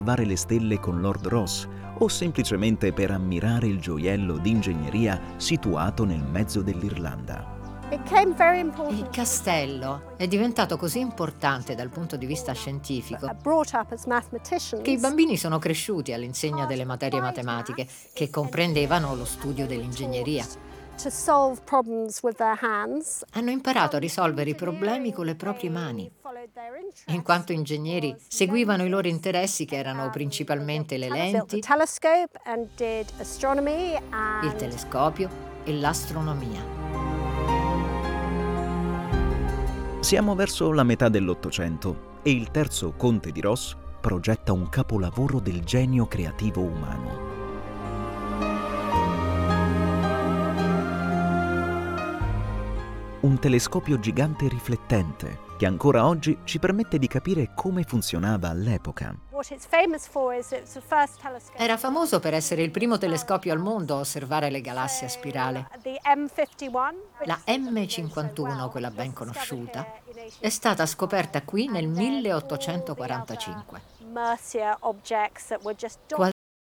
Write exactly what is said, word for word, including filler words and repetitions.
osservare le stelle con Lord Ross o semplicemente per ammirare il gioiello d'ingegneria situato nel mezzo dell'Irlanda. Il castello è diventato così importante dal punto di vista scientifico che i bambini sono cresciuti all'insegna delle materie matematiche, che comprendevano lo studio dell'ingegneria. Hanno imparato a risolvere i problemi con le proprie mani. In quanto ingegneri, seguivano i loro interessi, che erano principalmente le lenti, il telescopio e l'astronomia. Siamo verso la metà dell'Ottocento e il terzo conte di Ross progetta un capolavoro del genio creativo umano. Un telescopio gigante riflettente che ancora oggi ci permette di capire come funzionava all'epoca. Era famoso per essere il primo telescopio al mondo a osservare le galassie a spirale. La M cinquantuno, quella ben conosciuta, è stata scoperta qui nel milleottocentoquarantacinque.